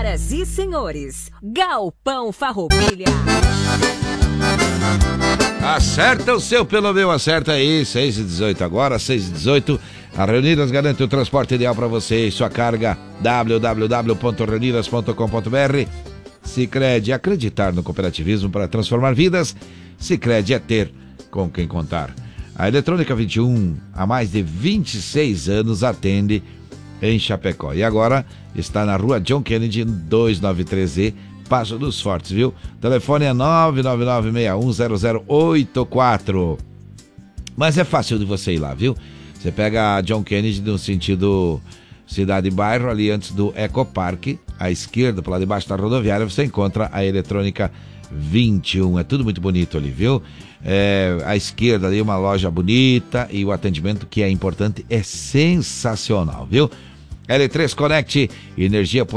Senhoras e senhores, Galpão Farroupilha. Acerta o seu pelo meu, acerta aí, 6h18 agora, 6h18. A Reunidas garante o transporte ideal para você e sua carga, www.reunidas.com.br. Sicredi, acreditar no cooperativismo para transformar vidas. Sicredi é ter com quem contar. A Eletrônica 21, há mais de 26 anos, atende em Chapecó. E agora está na rua John Kennedy, 293E, Passo dos Fortes, viu? O telefone é 999610084. Mas é fácil de você ir lá, viu? Você pega a John Kennedy no sentido cidade-bairro, ali antes do Ecopark, à esquerda, por lá debaixo da rodoviária, você encontra a Eletrônica 21. É tudo muito bonito ali, viu? À esquerda ali uma loja bonita e o atendimento, que é importante, é sensacional, viu? L3 Connect, energia